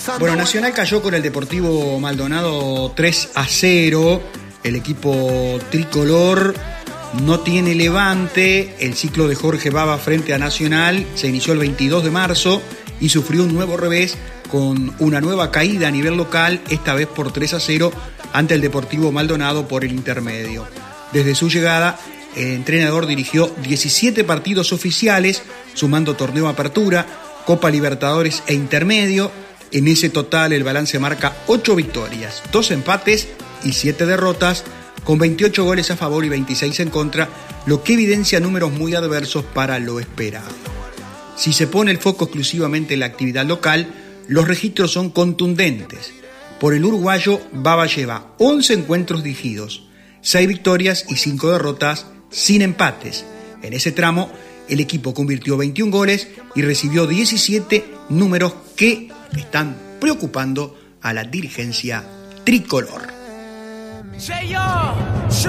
Bueno, Nacional cayó con el Deportivo Maldonado 3-0. El equipo tricolor no tiene levante. El ciclo de Jorge Baba frente a Nacional se inició el 22 de marzo y sufrió un nuevo revés con una nueva caída a nivel local, esta vez por 3-0 ante el Deportivo Maldonado por el intermedio. Desde su llegada, el entrenador dirigió 17 partidos oficiales, sumando torneo Apertura, Copa Libertadores e Intermedio. En ese total el balance marca 8 victorias, 2 empates y 7 derrotas, con 28 goles a favor y 26 en contra, lo que evidencia números muy adversos para lo esperado. Si se pone el foco exclusivamente en la actividad local, los registros son contundentes. Por el uruguayo, Baba lleva 11 encuentros dirigidos, 6 victorias y 5 derrotas, sin empates. En ese tramo, el equipo convirtió 21 goles y recibió 17, números que están preocupando a la dirigencia tricolor.